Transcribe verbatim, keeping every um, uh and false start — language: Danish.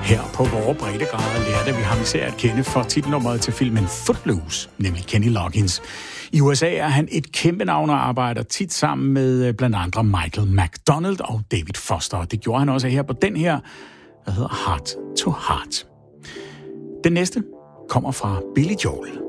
Her på vores breddegrader lærte vi ham især at kende for titelnummeret til filmen Footloose, nemlig Kenny Loggins. I U S A er han et kæmpe navn og arbejder tit sammen med blandt andre Michael McDonald og David Foster. Det gjorde han også her på den her, der hedder Heart to Heart. Den næste kommer fra Billy Joel.